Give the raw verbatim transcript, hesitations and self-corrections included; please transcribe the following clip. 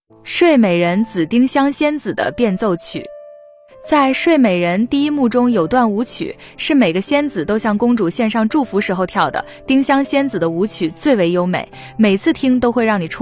睡美人紫丁香仙子的变奏曲。在《睡美人》第一幕中有段舞曲，是每个仙子都向公主献上祝福时候跳的。丁香仙子的舞曲最为优美，每次听都会让你充